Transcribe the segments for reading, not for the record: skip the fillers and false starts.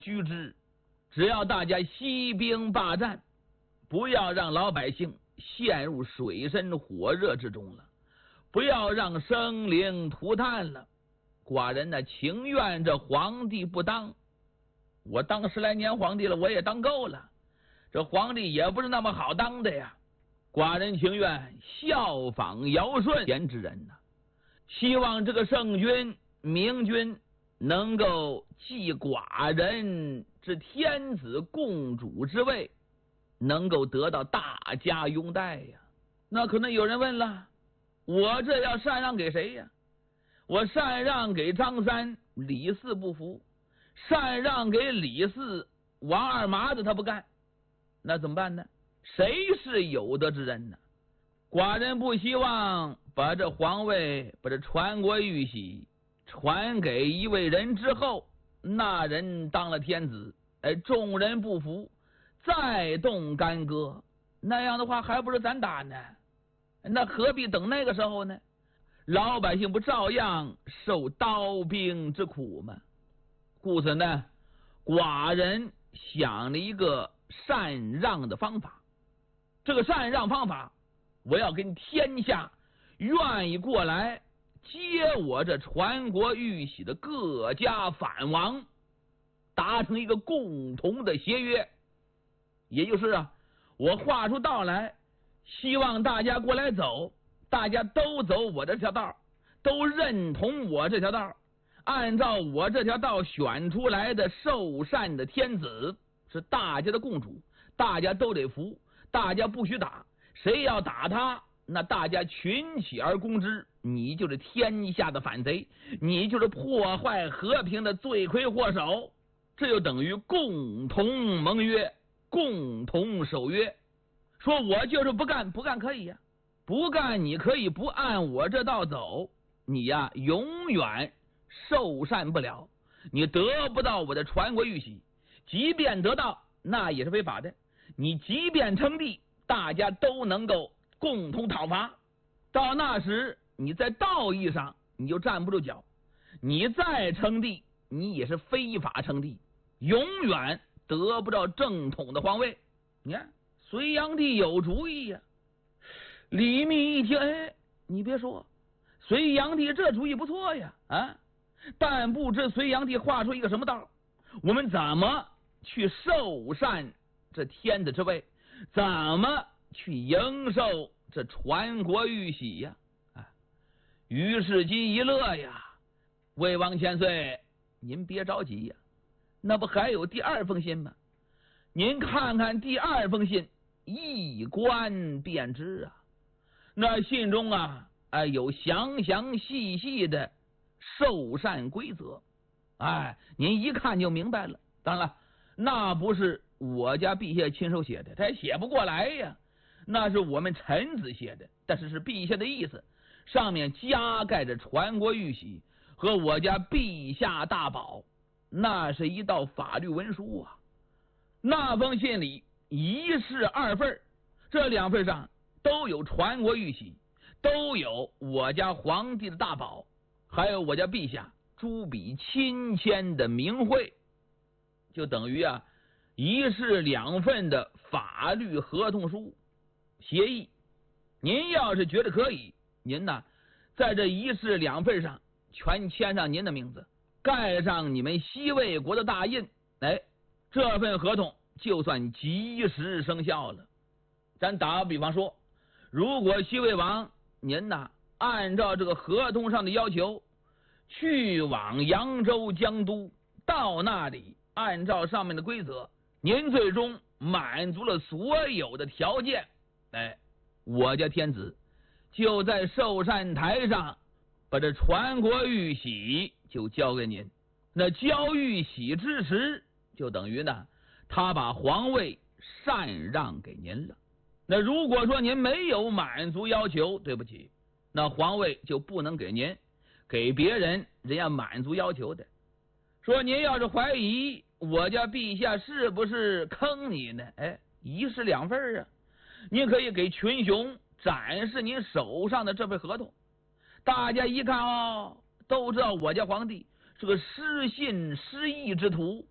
居之，只要大家息兵罢战，不要让老百姓陷入水深火热之中了，不要让生灵涂炭了。寡人呢，情愿这皇帝不当，我当10来年皇帝了，我也当够了。这皇帝也不是那么好当的呀。寡人情愿效仿尧舜贤之人呐，希望这个圣君明君能够继寡人之天子共主之位，能够得到大家拥戴呀。那可能有人问了，我这要禅让给谁呀？我禅让给张三，李四不服；禅让给李四，王二麻子他不干，那怎么办呢？谁是有德之人呢？寡人不希望把这皇位，把这传国玉玺传给一位人之后，那人当了天子，众人不服，再动干戈，那样的话还不是咱打呢？那何必等那个时候呢？老百姓不照样受刀兵之苦吗？故此呢，寡人想了一个禅让的方法。这个禅让方法，我要跟天下愿意过来接我这传国玉玺的各家藩王达成一个共同的协约。也就是我画出道来，希望大家过来走，大家都走我这条道，都认同我这条道，按照我这条道选出来的受禅的天子是大家的共主，大家都得服，大家不许打，谁要打他，那大家群起而攻之，你就是天下的反贼，你就是破坏和平的罪魁祸首。这就等于共同盟约，共同守约。说我就是不干，不干可以呀，不干你可以不按我这道走，你呀永远受禅不了，你得不到我的传国玉玺，即便得到那也是违法的。你即便称帝，大家都能够共同讨伐，到那时你在道义上你就站不住脚，你再称帝你也是非法称帝，永远得不到正统的皇位。你看隋炀帝有主意呀。李密一听，你别说，隋炀帝这主意不错呀，但不知隋炀帝画出一个什么道，我们怎么去受禅这天子之位，怎么去迎受这传国玉玺呀？于是即一乐呀，魏王千岁，您别着急呀，那不还有第二封信吗？您看看第二封信，一观便知啊。那信中有详详细细的受禅规则，您一看就明白了。当然了，那不是我家陛下亲手写的，他也写不过来呀，那是我们臣子写的，但是是陛下的意思，上面加盖着传国玉玺和我家陛下大宝，那是一道法律文书啊。那封信里一式二份，这2份上都有传国玉玺，都有我家皇帝的大宝，还有我家陛下朱笔亲签的名讳，就等于一式2份的法律合同书协议。您要是觉得可以，您在这一式2份上全签上您的名字，盖上你们西魏国的大印，这份合同就算即时生效了。咱打个比方说，如果西魏王您按照这个合同上的要求去往扬州江都，到那里按照上面的规则，您最终满足了所有的条件，我家天子就在受禅台上把这传国玉玺就交给您。那交玉玺之时，就等于他把皇位禅让给您了。那如果说您没有满足要求，对不起，那皇位就不能给您，给别人，人家满足要求的。说您要是怀疑我家陛下是不是坑你呢，一式2份您可以给群雄展示您手上的这份合同，大家一看都知道我家皇帝是个失信失义之徒，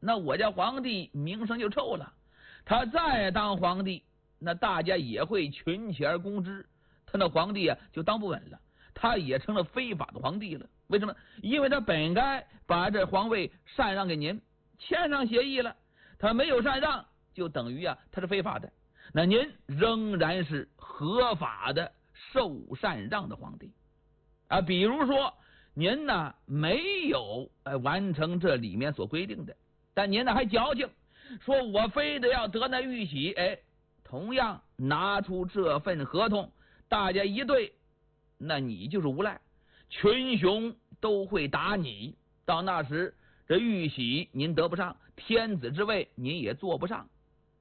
那我家皇帝名声就臭了。他再当皇帝，那大家也会群起而攻之，他那皇帝啊就当不稳了，他也成了非法的皇帝了。为什么？因为他本该把这皇位禅让给您，签上协议了，他没有禅让，就等于他是非法的。那您仍然是合法的受禅让的皇帝啊。比如说您呢没有完成这里面所规定的，但您呢还矫情，说我非得要得那玉玺，同样拿出这份合同，大家一对，那你就是无赖，群雄都会打你。到那时这玉玺您得不上，天子之位您也做不上。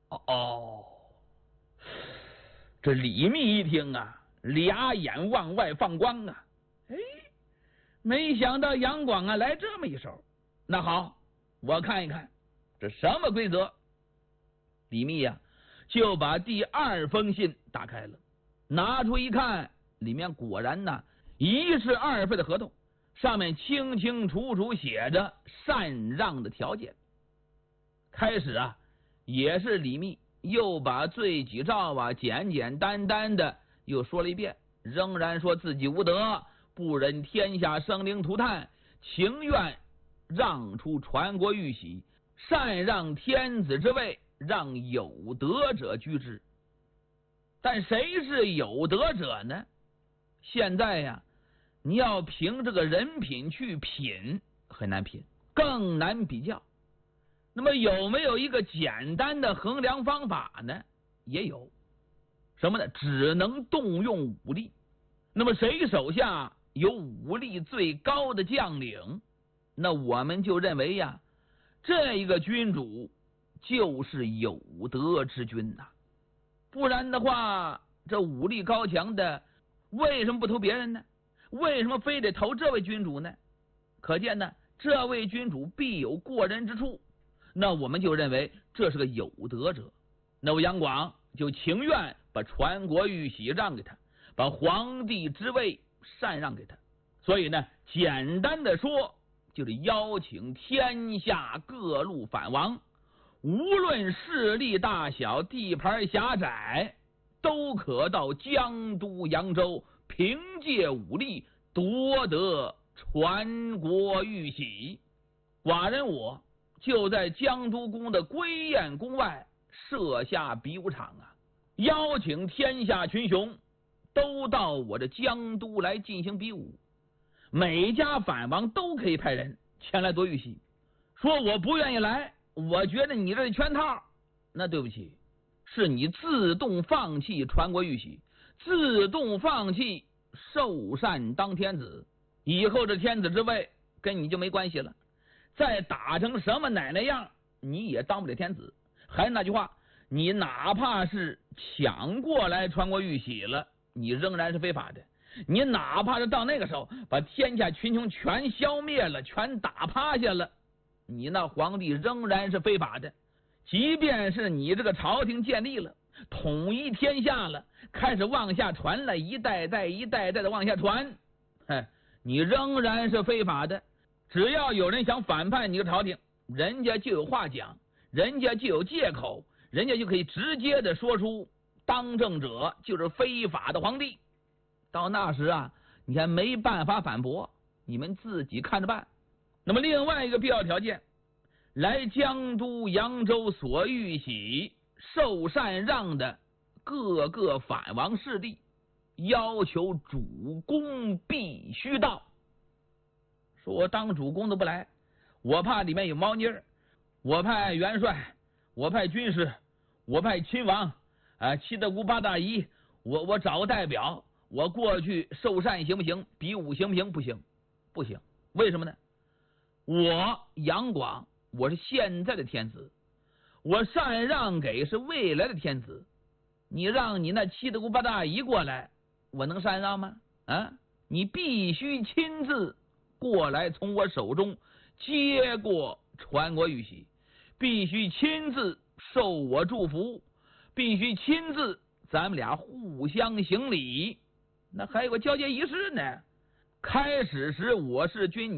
这李密一听啊，俩眼往外放光啊，没想到杨广啊来这么一手。那好，我看一看这什么规则。李密就把第2封信打开了，拿出一看，里面果然一式2份的合同，上面清清楚楚写着禅让的条件。开始也是李密又把罪己诏简简单单的又说了一遍，仍然说自己无德，不忍天下生灵涂炭，情愿让出传国玉玺，禅让天子之位，让有德者居之。但谁是有德者呢？现在你要凭这个人品去品很难品，更难比较。那么有没有一个简单的衡量方法呢？也有。什么呢？只能动用武力。那么谁手下有武力最高的将领，那我们就认为这一个君主就是有德之君不然的话，这武力高强的为什么不投别人呢？为什么非得投这位君主呢？可见这位君主必有过人之处，那我们就认为这是个有德者。那么杨广就情愿把传国玉玺让给他，把皇帝之位禅让给他。所以简单的说，就是邀请天下各路藩王，无论势力大小，地盘狭窄，都可到江都扬州，凭借武力夺得传国玉玺。寡人我就在江都宫的归雁宫外设下比武场邀请天下群雄都到我的江都来进行比武，每家藩王都可以派人前来夺玉玺。说我不愿意来，我觉得你这是圈套，那对不起，是你自动放弃传国玉玺，自动放弃受禅当天子，以后这天子之位跟你就没关系了。再打成什么奶奶样，你也当不了天子。还是那句话，你哪怕是抢过来传国玉玺了，你仍然是非法的。你哪怕是到那个时候把天下群雄全消灭了，全打趴下了，你那皇帝仍然是非法的。即便是你这个朝廷建立了，统一天下了，开始往下传了，一代代的往下传，你仍然是非法的。只要有人想反叛你的朝廷，人家就有话讲，人家就有借口，人家就可以直接的说出当政者就是非法的皇帝。到那时你还没办法反驳，你们自己看着办。那么另外一个必要条件，来江都扬州索玉玺受禅让的各个藩王势力，要求主公必须到。说我当主公都不来，我怕里面有猫腻儿，我派元帅，我派军师，我派亲王七大姑八大姨，我找个代表，我过去受禅行不行？比武行不行？不行，不行。为什么呢？我杨广，我是现在的天子，我禅让给是未来的天子。你让你那七大姑八大姨过来，我能禅让吗？你必须亲自过来从我手中接过传国玉玺，必须亲自受我祝福，必须亲自咱们俩互相行礼。那还有个交接仪式呢。开始时我是君